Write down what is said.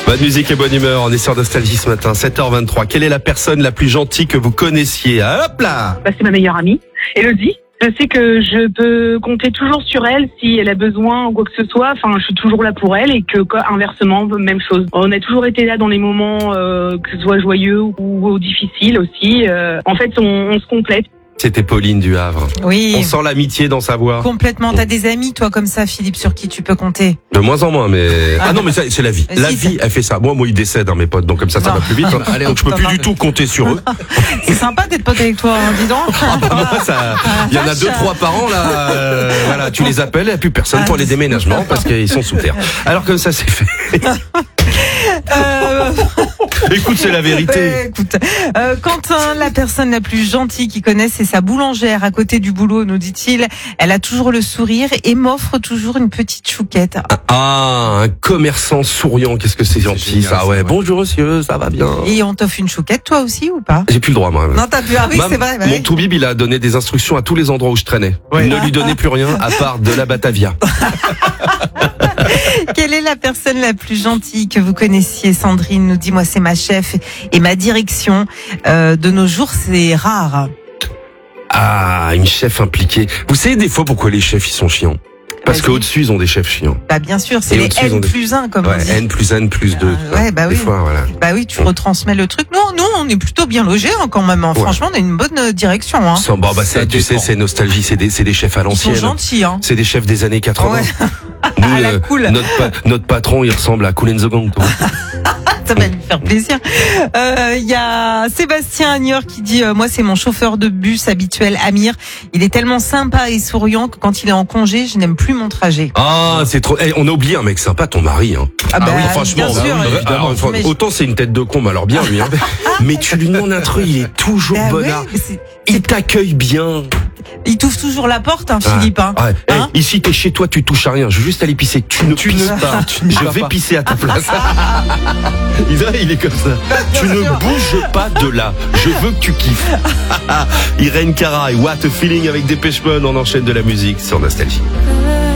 Bonne musique et bonne humeur, on est sur Nostalgie ce matin, 7h23. Quelle est la personne la plus gentille que vous connaissiez? Hop là! C'est ma meilleure amie, Elodie. Je sais que je peux compter toujours sur elle si elle a besoin ou quoi que ce soit. Enfin, je suis toujours là pour elle et que inversement, même chose. On a toujours été là dans les moments que ce soit joyeux ou difficiles aussi. En fait, on se complète. C'était Pauline du Havre. Oui. On sent l'amitié dans sa voix. Complètement. T'as des amis, toi, comme ça, Philippe, sur qui tu peux compter? De moins en moins, mais... Ah non, mais ça, c'est la vie. La Si, vie, elle fait ça. Moi, ils décèdent, mes potes, donc comme ça va plus vite. Allez, donc je peux plus du tout compter sur eux. C'est sympa d'être pote avec toi, dis donc. Moi, ça... Il y en a 2-3 par an, là. Voilà, tu les appelles, il n'y a plus personne pour les déménagements parce qu'ils sont sous terre. Alors comme ça, c'est fait. Écoute, c'est la vérité. Écoute, Quentin, la personne la plus gentille qu'il connaisse, c'est sa boulangère à côté du boulot, nous dit-il. Elle a toujours le sourire et m'offre toujours une petite chouquette. Ah, un commerçant souriant, qu'est-ce que c'est gentil, génial, ça, ouais. Bonjour monsieur, ça va bien. Et on t'offre une chouquette, toi aussi, ou pas? J'ai plus le droit, moi. Non, t'as plus, oui, c'est vrai. Mon toubib, il a donné des instructions à tous les endroits où je traînais. Ouais. Ne lui donnez plus rien à part de la Batavia. Quelle est la personne la plus gentille que vous connaissiez? Sandrine nous dit, moi, c'est ma chef et ma direction. De nos jours, c'est rare. Ah, une chef impliquée. Vous savez des fois pourquoi les chefs, ils sont chiants? Parce qu'au-dessus, ils ont des chefs chiants. Bah, bien sûr, c'est les N+1, comme on dit. N+1, N+2. Ouais, bah oui. Des fois, voilà. Bah oui, tu retransmets le truc. Non, nous, on est plutôt bien logés, hein, quand même. Ouais. Franchement, on a une bonne direction, hein. Ça, tu sais, c'est nostalgie, c'est des chefs à l'ancienne. Ils sont gentils, hein. C'est des chefs des années 80. Ouais. Nous, la cool. Notre patron, il ressemble à Kool and the Gang, toi. Ça va lui faire plaisir. Il y a Sébastien Agnor qui dit moi c'est mon chauffeur de bus habituel Amir. Il est tellement sympa et souriant que quand il est en congé, je n'aime plus mon trajet. Ah, c'est trop. On a oublié un mec sympa, ton mari. Hein. Ah bah, oui, franchement, bien sûr, alors, autant c'est une tête de con, mais alors bien lui. Hein. Mais tu lui demandes un truc, il est toujours bonnard. Ouais, il t'accueille bien. Il t'ouvre toujours la porte, hein, Philippe. Hein. Ouais. Hein, ici, t'es chez toi, tu touches à rien. Je veux juste aller pisser. Tu ne pisses pas. Je vais pisser à ta place. Il est comme ça. Tu ne bouges pas de là. Je veux que tu kiffes. Irène Cara et What a Feeling avec Dépêche Mode. On enchaîne de la musique sur Nostalgie.